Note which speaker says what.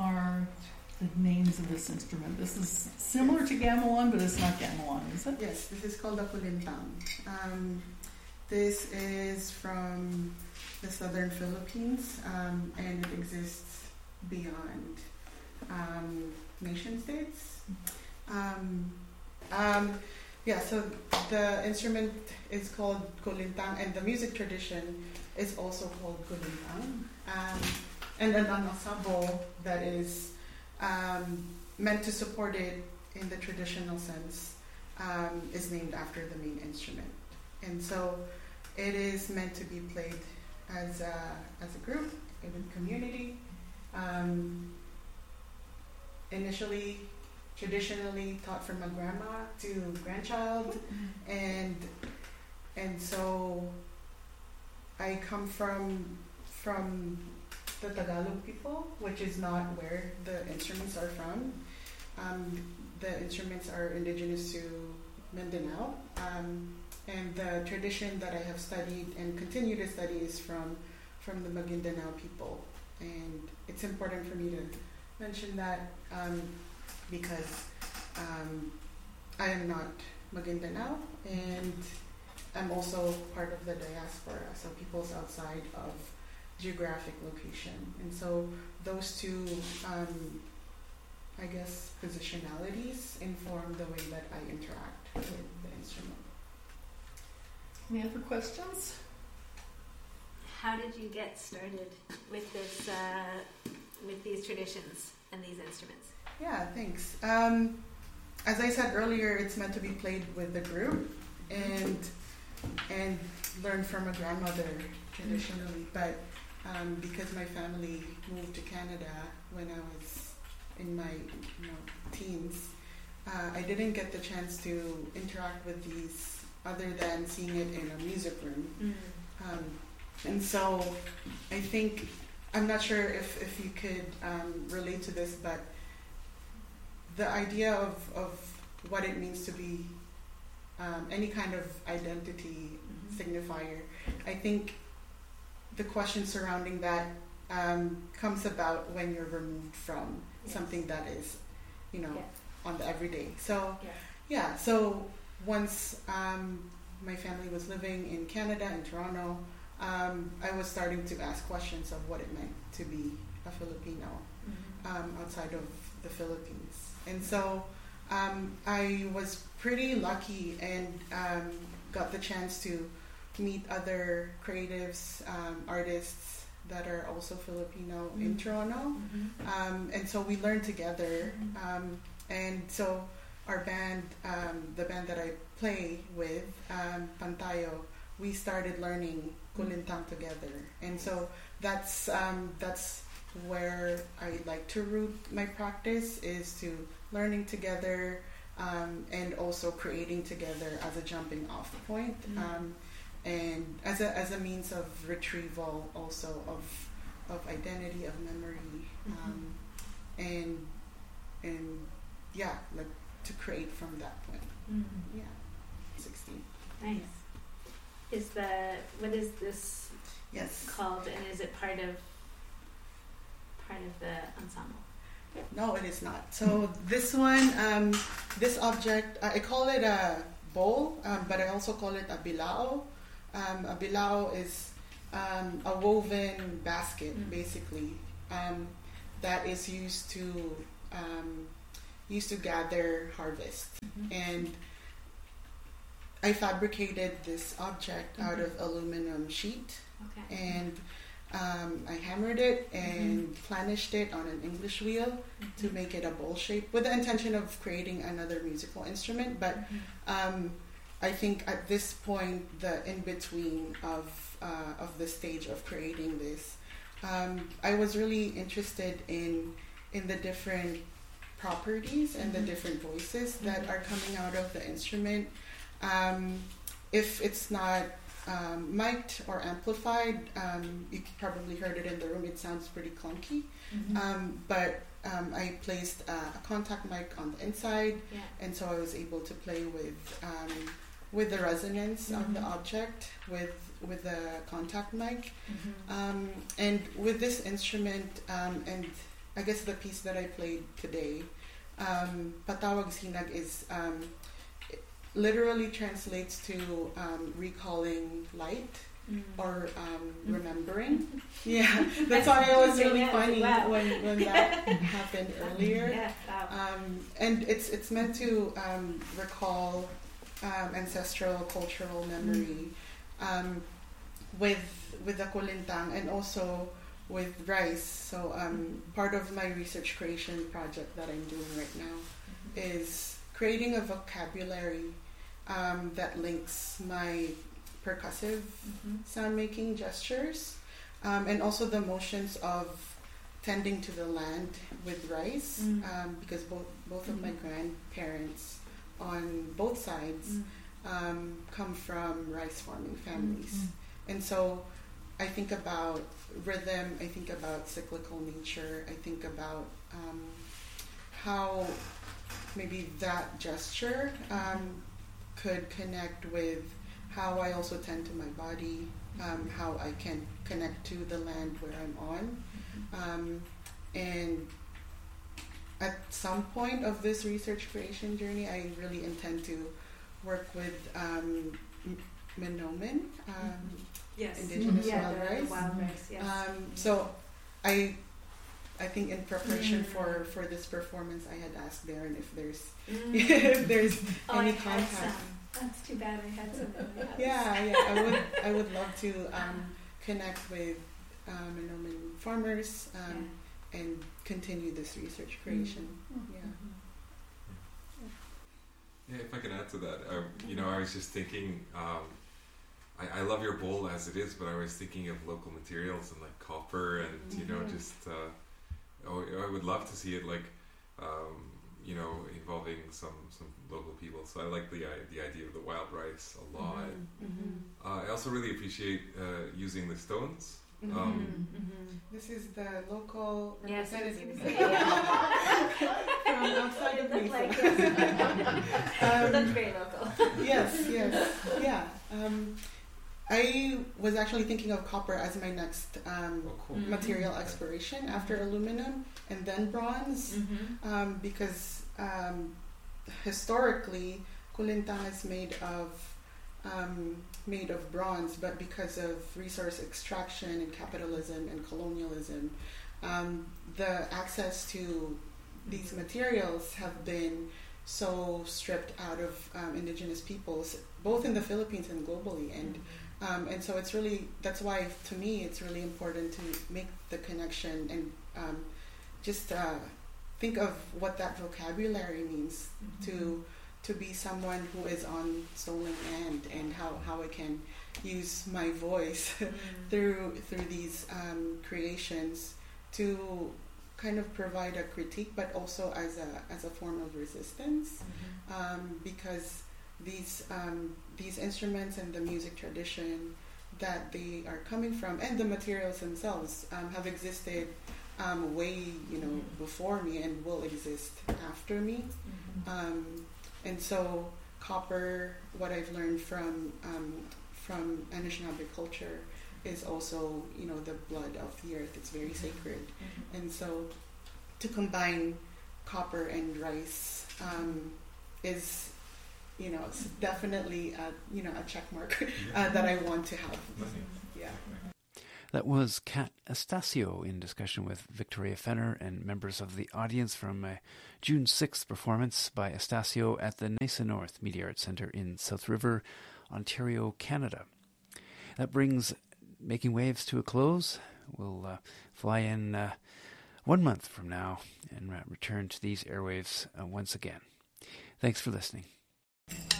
Speaker 1: are the names of this instrument? This is similar to gamelan, but it's not gamelan, is it?
Speaker 2: Yes, this is called a kulintang. This is from the southern Philippines, and it exists beyond nation states. So the instrument is called kulintang, and the music tradition is also called kulintang. And an ensemble that is meant to support it in the traditional sense is named after the main instrument. And so it is meant to be played as a group, in a community. Initially, traditionally taught from a grandma to grandchild, and so I come from the Tagalog people, which is not where the instruments are from. The instruments are indigenous to Mindanao, and the tradition that I have studied and continue to study is from the Maguindanao people. And it's important for me to mention that because I am not Maguindanao, and I'm also part of the diaspora, so peoples outside of geographic location. And so those two, positionalities inform the way that I interact with the instrument.
Speaker 1: Any other questions?
Speaker 3: How did you get started with this, with these traditions and these instruments?
Speaker 2: Yeah, thanks. As I said earlier, it's meant to be played with the group and learned from a grandmother traditionally. But because my family moved to Canada when I was in my teens, I didn't get the chance to interact with these other than seeing it in a music room. And so I think, I'm not sure if you could relate to this, but the idea of what it means to be any kind of identity signifier, I think the question surrounding that comes about when you're removed from something that is, on the everyday. So, so once my family was living in Canada, in Toronto, I was starting to ask questions of what it meant to be a Filipino outside of the Philippines. And so I was pretty lucky and got the chance to meet other creatives, artists that are also Filipino in Toronto. And so we learned together. And so our band, the band that I play with, Pantayo, we started learning kulintang together. And so that's where I like to root my practice, is to learning together and also creating together as a jumping off point, and as a means of retrieval also of identity, of memory, and like to create from that point. 16.
Speaker 3: Nice. What is this called, and is it part of the ensemble?
Speaker 2: No, it is not. So this one, this object, I call it a bowl, but I also call it a bilao. A bilao is a woven basket, basically, that is used to gather harvest. And I fabricated this object out of aluminum sheet, and I hammered it and flanished it on an English wheel to make it a bowl shape, with the intention of creating another musical instrument. But I think at this point, the in-between of the stage of creating this, I was really interested in the different properties and the different voices that are coming out of the instrument. If it's not mic'd or amplified, you probably heard it in the room, it sounds pretty clunky. But I placed a contact mic on the inside, and so I was able to play with the resonance of the object with the contact mic. And with this instrument, and I guess the piece that I played today, Patawag Sinag is it literally translates to recalling light or remembering. Yeah, that's why it was really funny when that happened earlier.
Speaker 3: Yeah, wow.
Speaker 2: And it's meant to recall ancestral cultural memory with the kulintang and also with rice. So part of my research creation project that I'm doing right now is creating a vocabulary that links my percussive sound making gestures and also the motions of tending to the land with rice because both of my grandparents on both sides come from rice farming families. And so I think about rhythm, I think about cyclical nature, I think about how maybe that gesture could connect with how I also tend to my body, how I can connect to the land where I'm on. And at some point of this research creation journey, I really intend to work with Menomen, indigenous wild rice.
Speaker 3: Wild rice, yes.
Speaker 2: So I think in preparation for this performance, I had asked Darren if there's any contact.
Speaker 3: That's too bad I had some in my house.
Speaker 2: Yeah, I would love to connect with Menomen farmers and continue this research creation.
Speaker 4: Yeah, if I can add to that, I was just thinking, I love your bowl as it is, but I was thinking of local materials and like copper and I would love to see it like involving some local people. So I like the idea of the wild rice a lot. I also really appreciate using the stones.
Speaker 2: This is the local representative
Speaker 3: from
Speaker 2: outside of
Speaker 3: Mesa.
Speaker 2: Mesa.
Speaker 3: It looks very local.
Speaker 2: Yes, yeah. I was actually thinking of copper as my next material exploration after aluminum and then bronze, because historically kulintang is made of bronze, but because of resource extraction and capitalism and colonialism, the access to these materials have been so stripped out of indigenous peoples, both in the Philippines and globally, and so it's really, that's why to me it's really important to make the connection and just think of what that vocabulary means to be someone who is on stolen land, and how I can use my voice through these creations to kind of provide a critique, but also as a form of resistance, because these instruments and the music tradition that they are coming from and the materials themselves have existed way before me and will exist after me. And so copper, what I've learned from Anishinaabe culture, is also the blood of the earth. It's very sacred, and so to combine copper and rice is it's definitely a check mark that I want to have. Yeah.
Speaker 5: That was Kat Estacio in discussion with Victoria Fenner and members of the audience from a June 6th performance by Estacio at the Mesa North Media Arts Centre in South River, Ontario, Canada. That brings Making Waves to a close. We'll fly in 1 month from now and return to these airwaves once again. Thanks for listening.